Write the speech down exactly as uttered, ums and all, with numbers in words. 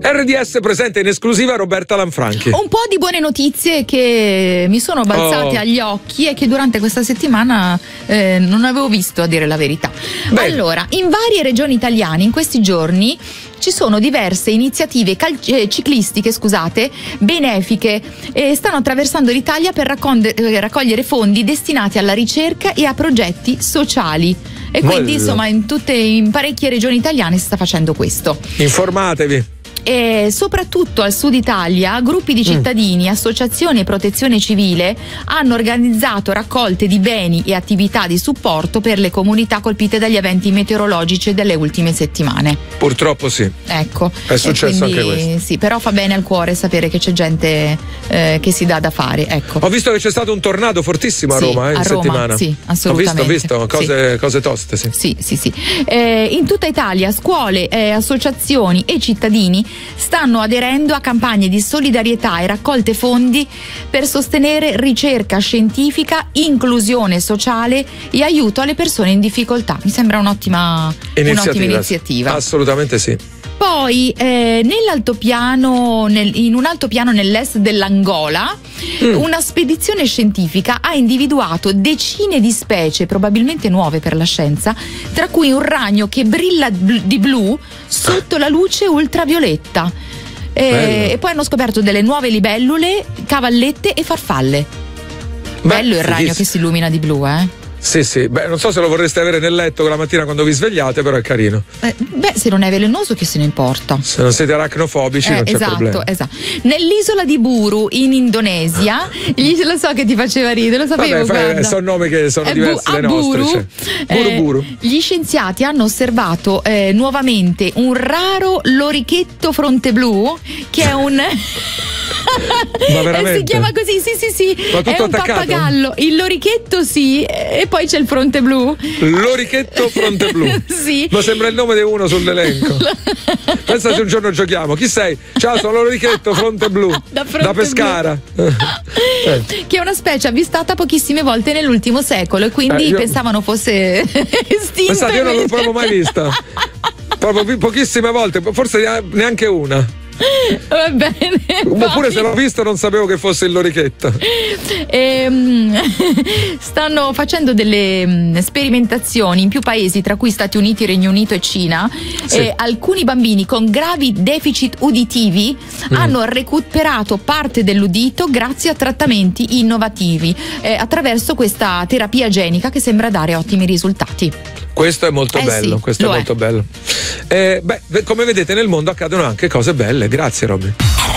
R D S presenta in esclusiva Roberta Lanfranchi. Un po' di buone notizie che mi sono balzate Oh. agli occhi e che durante questa settimana eh, non avevo visto, a dire la verità. Beh. Allora, in varie regioni italiane in questi giorni ci sono diverse iniziative cal- eh, ciclistiche, scusate, benefiche, e stanno attraversando l'Italia per racconde- eh, raccogliere fondi destinati alla ricerca e a progetti sociali. E quindi, Bello. insomma, in tutte in parecchie regioni italiane si sta facendo questo. Informatevi. E soprattutto al sud Italia, gruppi di cittadini, mm. associazioni e protezione civile hanno organizzato raccolte di beni e attività di supporto per le comunità colpite dagli eventi meteorologici delle ultime settimane. Purtroppo sì. Ecco. È successo quindi, anche questo. Sì, però fa bene al cuore sapere che c'è gente eh, che si dà da fare. Ecco. Ho visto che c'è stato un tornado fortissimo a Sì, Roma eh, in a Roma, settimana. sì, assolutamente. Ho visto, ho visto cose, Sì. cose toste, sì. Sì, sì, sì. Eh, in tutta Italia scuole, eh, associazioni e cittadini stanno aderendo a campagne di solidarietà e raccolte fondi per sostenere ricerca scientifica, inclusione sociale e aiuto alle persone in difficoltà. Mi sembra un'ottima Iniziativa. un'ottima iniziativa. Assolutamente sì. Poi eh, nell'altopiano, nel, in un altopiano nell'est dell'Angola, mm. una spedizione scientifica ha individuato decine di specie, probabilmente nuove per la scienza, tra cui un ragno che brilla bl- di blu sotto la luce ultravioletta. E, e poi hanno scoperto delle nuove libellule, cavallette e farfalle. Beh, Bello il ragno fighissimo. che si illumina di blu, eh? Sì, sì. Beh, non so se lo vorreste avere nel letto la mattina quando vi svegliate, però è carino. Eh, beh, se non è velenoso, che se ne importa? Se non siete aracnofobici, Eh, non c'è esatto, problema. esatto. Nell'isola di Buru, in Indonesia, gli, lo so che ti faceva ridere, lo sapevo. Vabbè, fai- guarda. sono nomi che sono Eh, diversi Bu- dai a nostri. Buru, Cioè. Buru eh, Buru. Gli scienziati hanno osservato eh, nuovamente un raro lorichetto fronte blu, che è un Ma veramente? Eh, si chiama così, sì, sì, sì. Ma tutto è un attaccato? pappagallo. Il lorichetto sì, e poi c'è il fronte blu. Lorichetto fronte blu. Sì. Ma sembra il nome di uno sull'elenco. Pensa se un giorno giochiamo. Chi sei? Ciao, sono Lorichetto fronte blu. Da fronte Pescara. Eh. Che è una specie avvistata pochissime volte nell'ultimo secolo e quindi Eh, io- pensavano fosse estinta. Pensate, io non l'ho proprio mai vista. Proprio pi- pochissime volte, forse nea- neanche una. Va bene. Oppure poi- se l'ho visto non sapevo che fosse il lorichetto. Ehm, stanno facendo delle mm, sperimentazioni in più paesi, tra cui Stati Uniti, Regno Unito e Cina. Sì. E alcuni bambini con gravi deficit uditivi Mm. hanno recuperato parte dell'udito grazie a trattamenti innovativi eh, attraverso questa terapia genica che sembra dare ottimi risultati. Questo è molto Eh bello, sì, questo è lo è. molto bello. Eh, beh, come vedete nel mondo accadono anche cose belle. Grazie Robby.